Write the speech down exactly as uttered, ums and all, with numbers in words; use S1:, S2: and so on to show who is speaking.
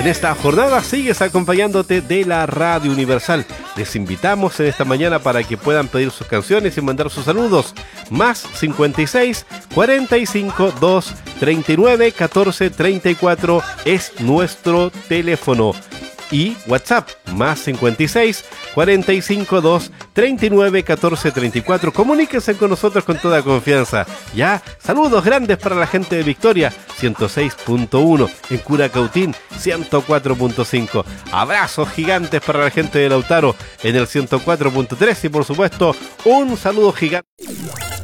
S1: En esta jornada sigues acompañándote de la Radio Universal. Les invitamos en esta mañana para que puedan pedir sus canciones y mandar sus saludos. Más cincuenta y seis, cuarenta y cinco, dos, treinta y nueve, catorce, treinta y cuatro es nuestro teléfono. Y WhatsApp, más cincuenta y seis, cuarenta y cinco, dos, treinta y nueve, catorce, treinta y cuatro. Comuníquense con nosotros con toda confianza. Ya, saludos grandes para la gente de Victoria, ciento seis punto uno, en Curacautín, ciento cuatro punto cinco. Abrazos gigantes para la gente de Lautaro, en el ciento cuatro punto tres. Y por supuesto, un saludo gigante.